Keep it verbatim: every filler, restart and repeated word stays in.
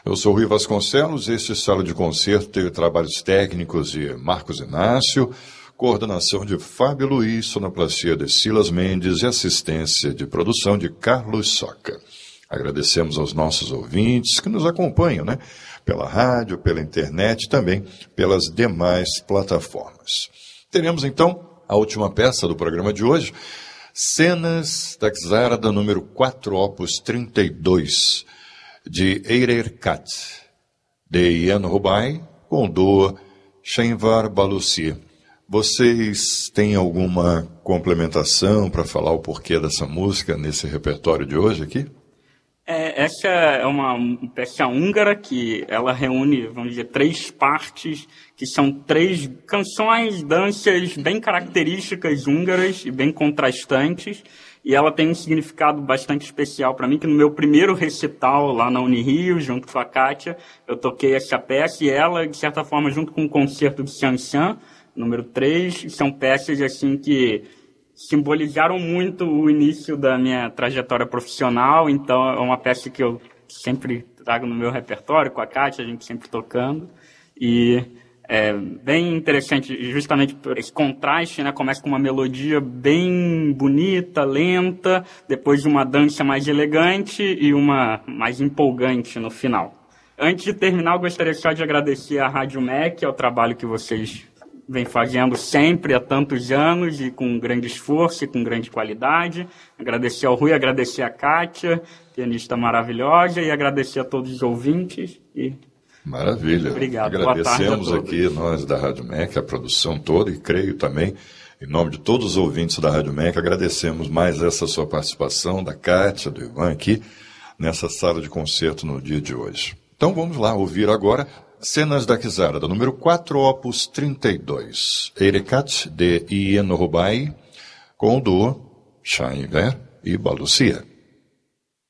Eu sou Rui Vasconcelos, este Sala de Concerto teve trabalhos técnicos de Marcos Inácio, coordenação de Fábio Luiz, sonoplastia de Silas Mendes e assistência de produção de Carlos Soca. Agradecemos aos nossos ouvintes que nos acompanham, né? Pela rádio, pela internet e também pelas demais plataformas. Teremos então a última peça do programa de hoje, Cenas da Czarda número quatro, opus trinta e dois, de Eirer Kat, de Ian Rubai, com do Shenvar Balusi. Vocês têm alguma complementação para falar o porquê dessa música nesse repertório de hoje aqui? É, essa é uma peça húngara que ela reúne, vamos dizer, três partes, que são três canções, danças bem características húngaras e bem contrastantes. E ela tem um significado bastante especial para mim, que no meu primeiro recital lá na Unirio, junto com a Kátia, eu toquei essa peça e ela, de certa forma, junto com o concerto de Xianxian, número três, são peças assim que simbolizaram muito o início da minha trajetória profissional, então é uma peça que eu sempre trago no meu repertório, com a Kátia, a gente sempre tocando, e é bem interessante justamente por esse contraste, né? Começa com uma melodia bem bonita, lenta, depois uma dança mais elegante e uma mais empolgante no final. Antes de terminar, eu gostaria só de agradecer à Rádio M E C, ao trabalho que vocês vem fazendo sempre há tantos anos e com grande esforço e com grande qualidade. Agradecer ao Rui, agradecer à Kátia, pianista maravilhosa, e agradecer a todos os ouvintes. E... Maravilha. Obrigado. Agradecemos aqui, nós da Rádio M E C, a produção toda, e creio também, em nome de todos os ouvintes da Rádio M E C, agradecemos mais essa sua participação, da Kátia, do Ivan, aqui, nessa sala de concerto no dia de hoje. Então vamos lá, ouvir agora Cenas da Czarda, número quatro, opus trinta e dois, Eirer Kat, de Ian Rubai, com o duo Shenvar e Balusi.